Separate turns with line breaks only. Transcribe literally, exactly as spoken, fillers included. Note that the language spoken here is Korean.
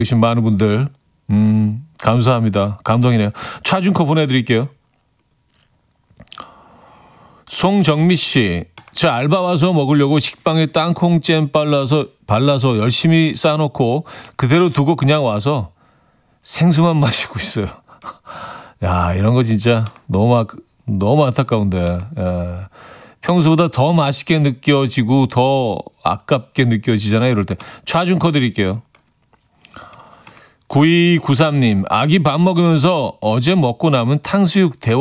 계신 많은 분들 음, 감사합니다. 감동이네요. 차준커 보내드릴게요. 송정미 씨, 저 알바 와서 먹으려고 식빵에 땅콩잼 발라서 발라서 열심히 싸놓고 그대로 두고 그냥 와서 생수만 마시고 있어요. 야, 이런 거 진짜 너무 아, 너무 안타까운데. 예. 평소보다 더 맛있게 느껴지고 더 아깝게 느껴지잖아요. 이럴 때 차준커 드릴게요. 구이구삼 님, 아기 밥 먹으면서 어제 먹고 남은 탕수육 데워